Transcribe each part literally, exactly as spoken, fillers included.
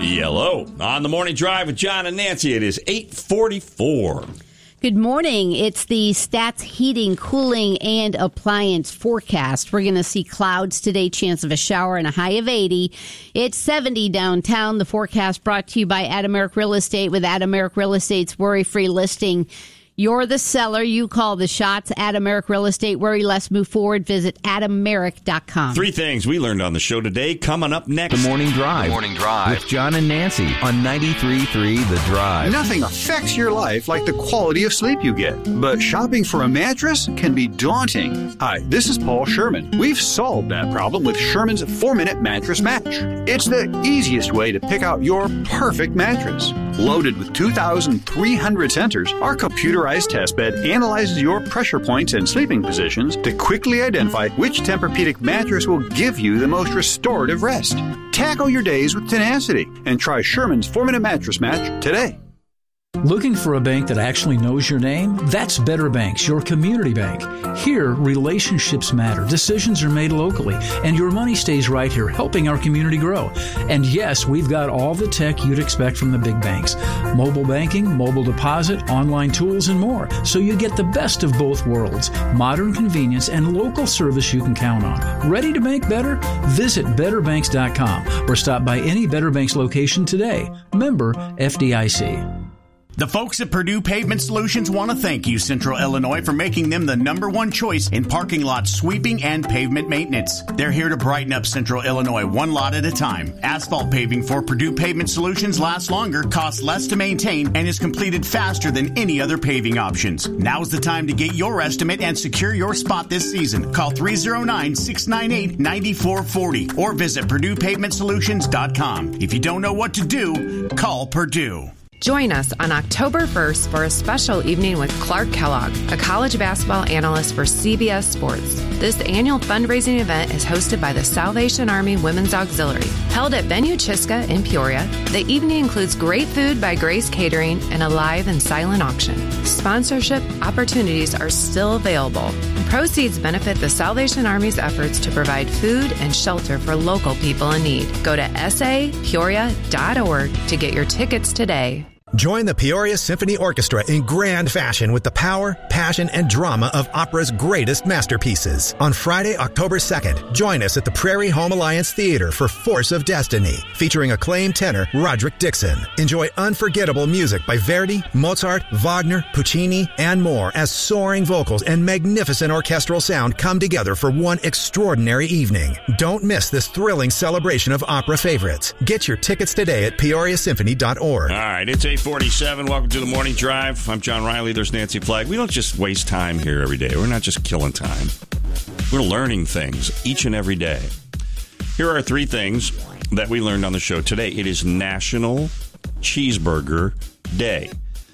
Yellow. On the Morning Drive with John and Nancy, it is eight forty-four. Good morning. It's the Stats Heating, Cooling, and Appliance forecast. We're going to see clouds today, chance of a shower, and a high of eighty. It's seventy downtown. The forecast brought to you by Adameric Real Estate with Adameric Real Estate's worry-free listing. You're the seller. You call the shots. Adameric Real Estate. Worry less. Move forward. Visit adameric dot com. Three things we learned on the show today coming up next. The Morning Drive. The Morning Drive. With John and Nancy on ninety-three point three The Drive. Nothing affects your life like the quality of sleep you get. But shopping for a mattress can be daunting. Hi, this is Paul Sherman. We've solved that problem with Sherman's four-minute mattress match. It's the easiest way to pick out your perfect mattress. Loaded with two thousand three hundred sensors, our computerized test bed analyzes your pressure points and sleeping positions to quickly identify which Tempur-Pedic mattress will give you the most restorative rest. Tackle your days with tenacity and try Sherman's four-minute mattress match today. Looking for a bank that actually knows your name? That's Better Banks, your community bank. Here, relationships matter, decisions are made locally, and your money stays right here, helping our community grow. And yes, we've got all the tech you'd expect from the big banks. Mobile banking, mobile deposit, online tools, and more. So you get the best of both worlds. Modern convenience and local service you can count on. Ready to bank better? Visit better banks dot com or stop by any Better Banks location today. Member F D I C. The folks at Purdue Pavement Solutions want to thank you, Central Illinois, for making them the number one choice in parking lot sweeping and pavement maintenance. They're here to brighten up Central Illinois one lot at a time. Asphalt paving for Purdue Pavement Solutions lasts longer, costs less to maintain, and is completed faster than any other paving options. Now's the time to get your estimate and secure your spot this season. Call three oh nine, six nine eight, nine four four oh or visit purdue pavement solutions dot com. If you don't know what to do, call Purdue. Join us on October first for a special evening with Clark Kellogg, a college basketball analyst for C B S Sports. This annual fundraising event is hosted by the Salvation Army Women's Auxiliary. Held at Venue Chisca in Peoria, the evening includes great food by Grace Catering and a live and silent auction. Sponsorship opportunities are still available. Proceeds benefit the Salvation Army's efforts to provide food and shelter for local people in need. Go to s a peoria dot org to get your tickets today. Join the Peoria Symphony Orchestra in grand fashion with the power, passion, and drama of opera's greatest masterpieces. On Friday, October second, join us at the Prairie Home Alliance Theater for Force of Destiny, featuring acclaimed tenor Roderick Dixon. Enjoy unforgettable music by Verdi, Mozart, Wagner, Puccini, and more as soaring vocals and magnificent orchestral sound come together for one extraordinary evening. Don't miss this thrilling celebration of opera favorites. Get your tickets today at peoria symphony dot org. All right, it's eight forty-seven. Welcome to the Morning Drive. I'm John Riley. There's Nancy Flagg. We don't just waste time here every day. We're not just killing time. We're learning things each and every day. Here are three things that we learned on the show today. It is National Cheeseburger Day.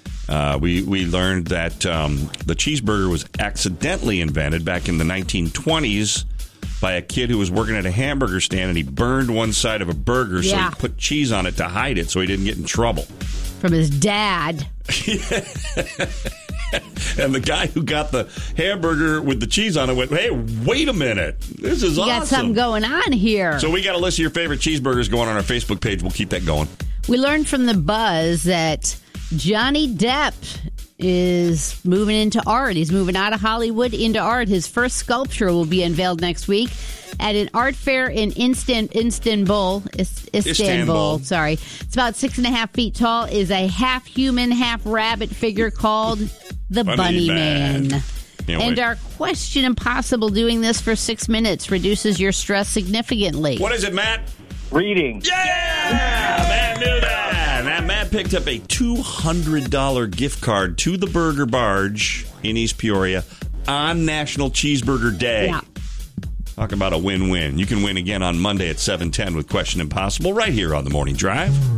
Uh, we, we learned that um, the cheeseburger was accidentally invented back in the nineteen twenties by a kid who was working at a hamburger stand, and he burned one side of a burger, yeah. so he put cheese on it to hide it so he didn't get in trouble. From his dad. And the guy who got the hamburger with the cheese on it went, hey, wait a minute. This is you awesome. You got something going on here. So we got a list of your favorite cheeseburgers going on our Facebook page. We'll keep that going. We learned from the buzz that Johnny Depp is moving into art. He's moving out of Hollywood into art. His first sculpture will be unveiled next week at an art fair in Instan- Istanbul. Is- Istanbul, Istanbul. Sorry. It's about six and a half feet tall. Is a half human, half rabbit figure called the Bunny, Bunny Man. Man. And wait. Our question, impossible doing this for six minutes reduces your stress significantly. What is it, Matt? Reading. Yeah! Matt knew that. Now, Matt picked up a two hundred dollars gift card to the Burger Barge in East Peoria on National Cheeseburger Day. Yeah. Talk about a win-win. You can win again on Monday at seven ten with Question Impossible right here on the Morning Drive.